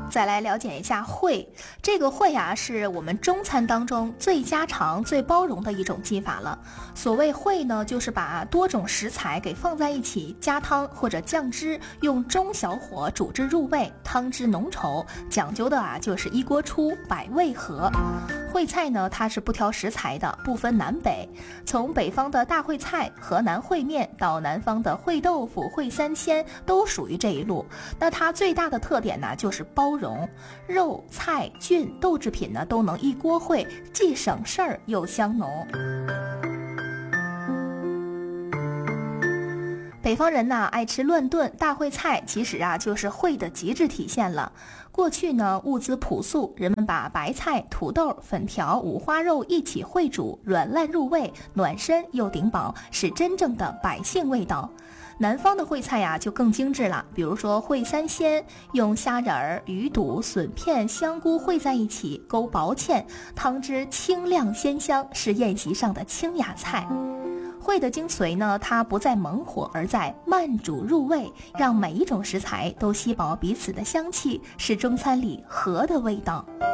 再来了解一下烩。这个烩呀，是我们中餐当中最家常、最包容的一种技法了。所谓烩呢，就是把多种食材给放在一起，加汤或者酱汁，用中小火煮至入味，汤汁浓稠，讲究的就是一锅出，百味合。烩菜呢，它是不挑食材的，不分南北。从北方的大烩菜、河南烩面到南方的烩豆腐、烩三鲜，都属于这一路。那它最大的特点呢，就是包容，肉、菜、菌、豆制品呢都能一锅烩，既省事儿又香浓。北方人呢爱吃乱炖，大烩菜其实就是烩的极致体现了。过去呢物资朴素，人们把白菜、土豆、粉条、五花肉一起烩煮，软烂入味，暖身又顶饱，是真正的百姓味道。南方的烩菜就更精致了，比如说烩三鲜，用虾仁儿、鱼肚、笋片、香菇烩在一起，勾薄芡，汤汁清亮鲜香，是宴席上的清雅菜。烩的精髓呢，它不在猛火，而在慢煮入味，让每一种食材都吸饱彼此的香气，是中餐里和的味道。